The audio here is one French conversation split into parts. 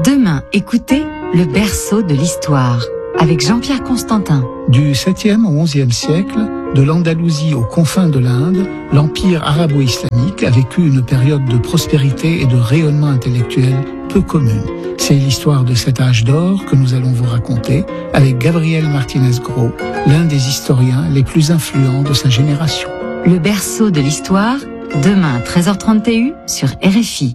Demain, écoutez le berceau de l'histoire avec Jean-Pierre Constantin. Du 7e au 11e siècle, de l'Andalousie aux confins de l'Inde, l'empire arabo-islamique a vécu une période de prospérité et de rayonnement intellectuel peu commune. C'est l'histoire de cet âge d'or que nous allons vous raconter avec Gabriel Martinez-Gros, l'un des historiens les plus influents de sa génération. Le berceau de l'histoire, demain 13h30 TU sur RFI.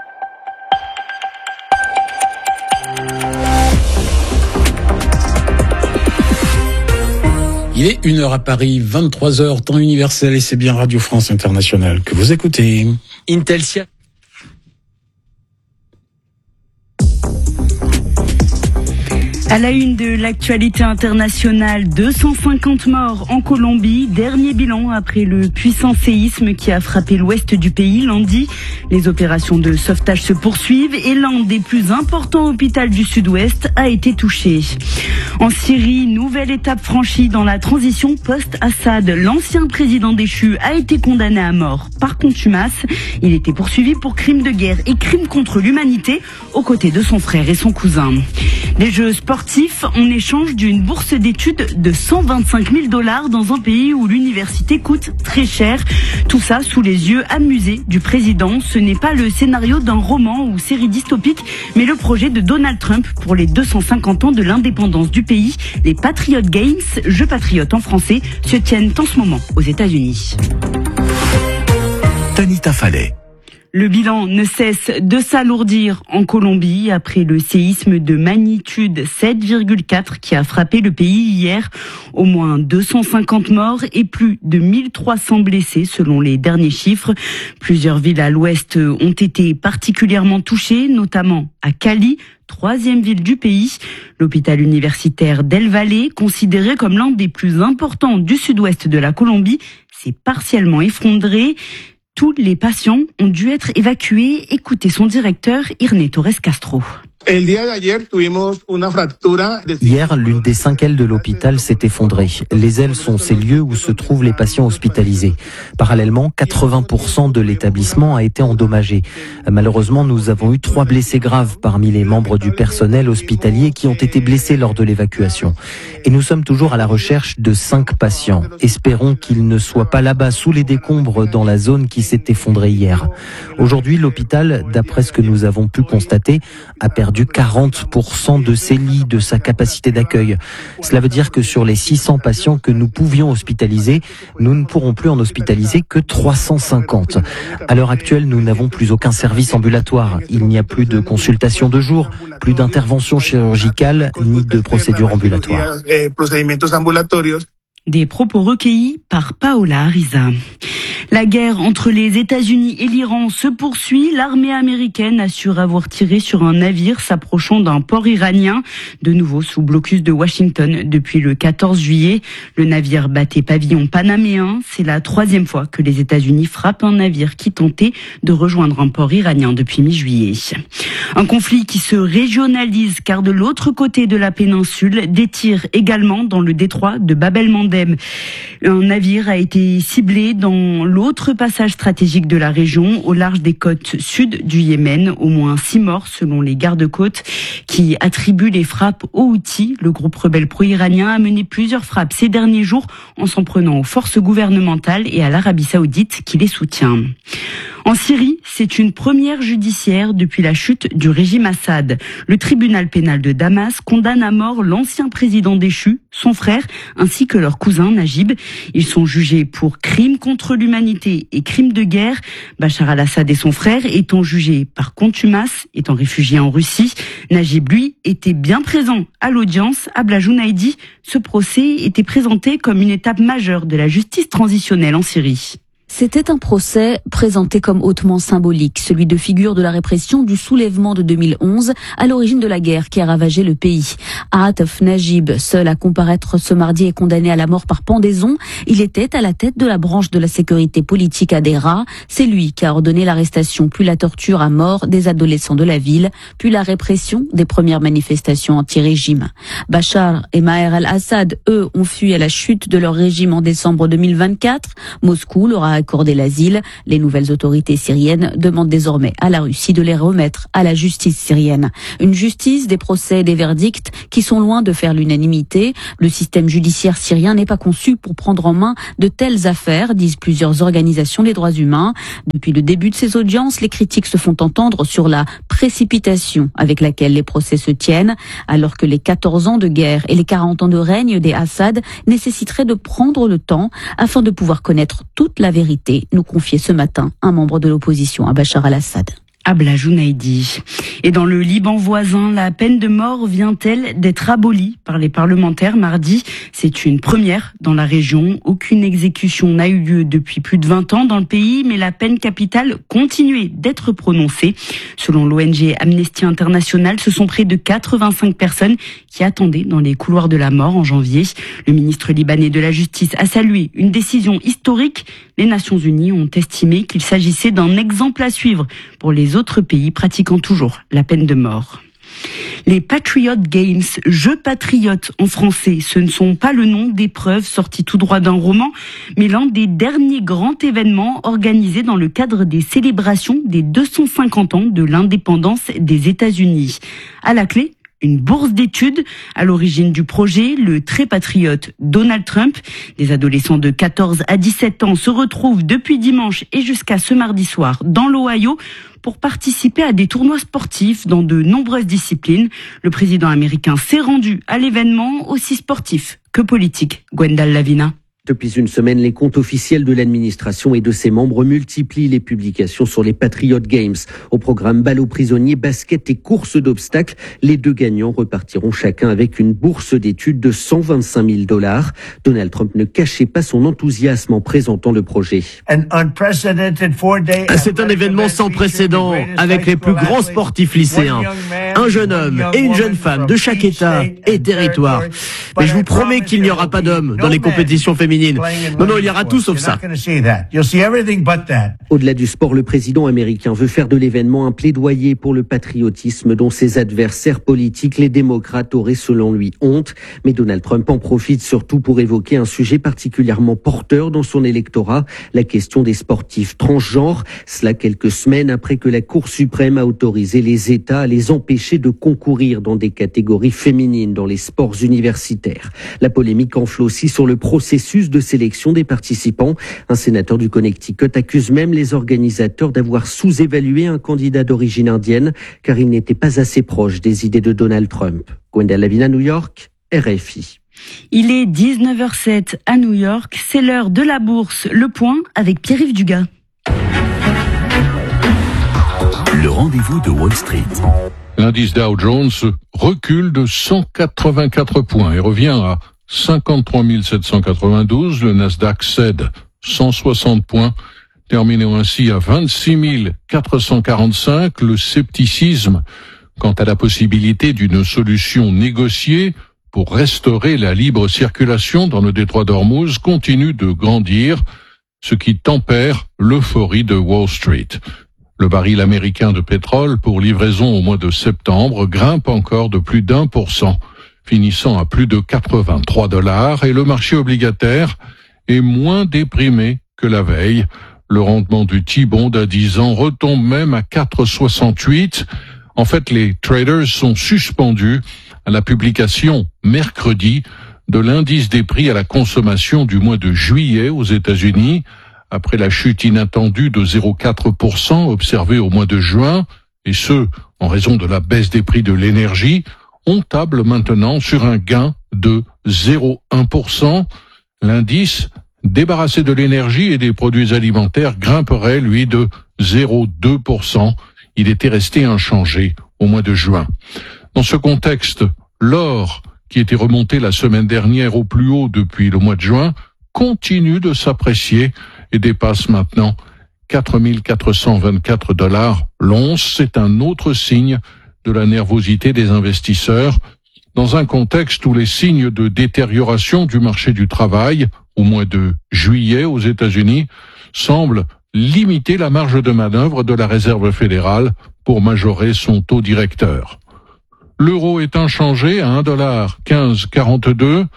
Il est 1h à Paris, 23h, temps universel, et c'est bien Radio France Internationale que vous écoutez. Intelsia. À la une de l'actualité internationale, 250 morts en Colombie, dernier bilan après le puissant séisme qui a frappé l'ouest du pays lundi. Les opérations de sauvetage se poursuivent et l'un des plus importants hôpitaux du sud-ouest a été touché. En Syrie, nouvelle étape franchie dans la transition post-Assad. L'ancien président déchu a été condamné à mort par contumace. Il était poursuivi pour crimes de guerre et crimes contre l'humanité aux côtés de son frère et son cousin. Des jeux sportifs en échange d'une bourse d'études de $125 000 dans un pays où l'université coûte très cher. Tout ça sous les yeux amusés du président. Ce n'est pas le scénario d'un roman ou série dystopique, mais le projet de Donald Trump pour les 250 ans de l'indépendance du pays. Les Patriot Games, Jeux patriotes en français, se tiennent en ce moment aux États-Unis. Tanita Fallet. Le bilan ne cesse de s'alourdir en Colombie après le séisme de magnitude 7,4 qui a frappé le pays hier. Au moins 250 morts et plus de 1300 blessés selon les derniers chiffres. Plusieurs villes à l'ouest ont été particulièrement touchées, notamment à Cali, troisième ville du pays. L'hôpital universitaire d'El Valle, considéré comme l'un des plus importants du sud-ouest de la Colombie, s'est partiellement effondré. Tous les patients ont dû être évacués. Écoutez son directeur, Irene Torres Castro. Hier, l'une des 5 ailes de l'hôpital s'est effondrée. Les ailes sont ces lieux où se trouvent les patients hospitalisés. Parallèlement, 80% de l'établissement a été endommagé. Malheureusement, nous avons eu 3 blessés graves parmi les membres du personnel hospitalier qui ont été blessés lors de l'évacuation. Et nous sommes toujours à la recherche de 5 patients. Espérons qu'ils ne soient pas là-bas sous les décombres dans la zone qui s'est effondrée hier. Aujourd'hui, l'hôpital, d'après ce que nous avons pu constater, a perdu 40% de ses lits, de sa capacité d'accueil. Cela veut dire que sur les 600 patients que nous pouvions hospitaliser, nous ne pourrons plus en hospitaliser que 350. À l'heure actuelle, nous n'avons plus aucun service ambulatoire. Il n'y a plus de consultation de jour, plus d'intervention chirurgicale, ni de procédures ambulatoires. Des propos recueillis par Paola Ariza. La guerre entre les États-Unis et l'Iran se poursuit. L'armée américaine assure avoir tiré sur un navire s'approchant d'un port iranien, de nouveau sous blocus de Washington depuis le 14 juillet. Le navire battait pavillon panaméen. C'est la 3e fois que les États-Unis frappent un navire qui tentait de rejoindre un port iranien depuis mi-juillet. Un conflit qui se régionalise car de l'autre côté de la péninsule, des tirs également dans le détroit de Bab el-Mandeb. Un navire a été ciblé dans l'autre passage stratégique de la région, au large des côtes sud du Yémen. Au moins 6 morts selon les gardes-côtes qui attribuent les frappes aux Houthis. Le groupe rebelle pro-iranien a mené plusieurs frappes ces derniers jours en s'en prenant aux forces gouvernementales et à l'Arabie Saoudite qui les soutient. En Syrie, c'est une première judiciaire depuis la chute du régime Assad. Le tribunal pénal de Damas condamne à mort l'ancien président déchu, son frère, ainsi que leur cousin Najib. Ils sont jugés pour crimes contre l'humanité et crimes de guerre. Bachar al-Assad et son frère étant jugés par contumace, étant réfugiés en Russie. Najib, lui, était bien présent à l'audience. Abla Jounaidi, ce procès était présenté comme une étape majeure de la justice transitionnelle en Syrie. C'était un procès présenté comme hautement symbolique, celui de figure de la répression du soulèvement de 2011 à l'origine de la guerre qui a ravagé le pays. Aatef Najib, seul à comparaître ce mardi, est condamné à la mort par pendaison. Il était à la tête de la branche de la sécurité politique à Dera. C'est lui qui a ordonné l'arrestation puis la torture à mort des adolescents de la ville, puis la répression des premières manifestations anti-régime. Bachar et Maher al-Assad, eux, ont fui à la chute de leur régime en décembre 2024. Moscou leur a accordé l'asile. Les nouvelles autorités syriennes demandent désormais à la Russie de les remettre à la justice syrienne. Une justice, des procès, des verdicts qui sont loin de faire l'unanimité. Le système judiciaire syrien n'est pas conçu pour prendre en main de telles affaires, disent plusieurs organisations des droits humains. Depuis le début de ces audiences, les critiques se font entendre sur la précipitation avec laquelle les procès se tiennent, alors que les 14 ans de guerre et les 40 ans de règne des Assad nécessiteraient de prendre le temps afin de pouvoir connaître toute la vérité, nous confiait ce matin un membre de l'opposition à Bachar al-Assad. Abla Jounaidi. Et dans le Liban voisin, la peine de mort vient-elle d'être abolie par les parlementaires mardi? C'est une première dans la région. Aucune exécution n'a eu lieu depuis plus de 20 ans dans le pays, mais la peine capitale continuait d'être prononcée. Selon l'ONG Amnesty International, ce sont près de 85 personnes qui attendaient dans les couloirs de la mort en janvier. Le ministre libanais de la Justice a salué une décision historique. Les Nations Unies ont estimé qu'il s'agissait d'un exemple à suivre pour les autres pays pratiquant toujours la peine de mort. Les Patriot Games, Jeux patriotes en français, ce ne sont pas le nom d'épreuves sorties tout droit d'un roman, mais l'un des derniers grands événements organisés dans le cadre des célébrations des 250 ans de l'indépendance des États-Unis. À la clé, une bourse d'études. À l'origine du projet, le très patriote Donald Trump. Des adolescents de 14 à 17 ans se retrouvent depuis dimanche et jusqu'à ce mardi soir dans l'Ohio pour participer à des tournois sportifs dans de nombreuses disciplines. Le président américain s'est rendu à l'événement, aussi sportif que politique. Gwendal Lavina. Depuis une semaine, les comptes officiels de l'administration et de ses membres multiplient les publications sur les Patriot Games. Au programme bal aux prisonniers, basket et course d'obstacles, les deux gagnants repartiront chacun avec une bourse d'études de $125 000. Donald Trump ne cachait pas son enthousiasme en présentant le projet. C'est un événement sans précédent, avec les plus grands sportifs lycéens. Un jeune homme et une jeune femme de chaque État et territoire. Mais je vous promets qu'il n'y aura pas d'hommes dans les compétitions féminines. Non, il y aura tout sauf ça. Au-delà du sport, le président américain veut faire de l'événement un plaidoyer pour le patriotisme dont ses adversaires politiques, les démocrates, auraient selon lui honte. Mais Donald Trump en profite surtout pour évoquer un sujet particulièrement porteur dans son électorat, la question des sportifs transgenres. Cela quelques semaines après que la Cour suprême a autorisé les États à les empêcher de concourir dans des catégories féminines dans les sports universitaires. La polémique enfle aussi sur le processus de sélection des participants. Un sénateur du Connecticut accuse même les organisateurs d'avoir sous-évalué un candidat d'origine indienne car il n'était pas assez proche des idées de Donald Trump. Gwendal Lavina, New York, RFI. Il est 19h07 à New York, c'est l'heure de la bourse. Le point avec Pierre-Yves Dugas. Le rendez-vous de Wall Street. L'indice Dow Jones recule de 184 points et revient à 53 792. Le Nasdaq cède 160 points, terminant ainsi à 26 445. Le scepticisme quant à la possibilité d'une solution négociée pour restaurer la libre circulation dans le détroit d'Ormuz continue de grandir, ce qui tempère l'euphorie de Wall Street. Le baril américain de pétrole pour livraison au mois de septembre grimpe encore de plus d'1%, finissant à plus de $83, et le marché obligataire est moins déprimé que la veille. Le rendement du T-bond à 10 ans retombe même à 4,68. En fait, les traders sont suspendus à la publication mercredi de l'indice des prix à la consommation du mois de juillet aux États-Unis, après la chute inattendue de 0,4% observée au mois de juin, et ce, en raison de la baisse des prix de l'énergie. On table maintenant sur un gain de 0,1%. L'indice, débarrassé de l'énergie et des produits alimentaires, grimperait, lui, de 0,2%. Il était resté inchangé au mois de juin. Dans ce contexte, l'or, qui était remonté la semaine dernière au plus haut depuis le mois de juin, continue de s'apprécier et dépasse maintenant 4 424 $ l'once. C'est un autre signe de la nervosité des investisseurs, dans un contexte où les signes de détérioration du marché du travail au mois de juillet aux États-Unis semblent limiter la marge de manœuvre de la Réserve fédérale pour majorer son taux directeur. L'euro est inchangé à $1,1542.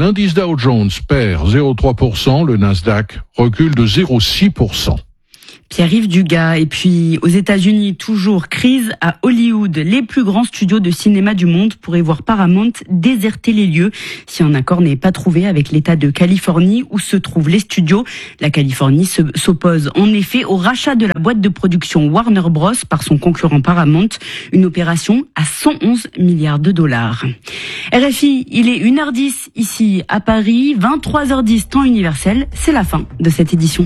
L'indice Dow Jones perd 0,3%, le Nasdaq recule de 0,6%. Pierre-Yves Dugas. Et puis, aux États-Unis, toujours crise à Hollywood. Les plus grands studios de cinéma du monde pourraient voir Paramount déserter les lieux si un accord n'est pas trouvé avec l'État de Californie où se trouvent les studios. La Californie s'oppose en effet au rachat de la boîte de production Warner Bros par son concurrent Paramount. Une opération à 111 milliards de dollars. RFI, il est 1h10 ici à Paris, 23h10 temps universel. C'est la fin de cette édition.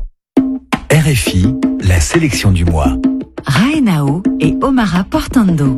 RFI, la sélection du mois. Raenao et Omara Portando.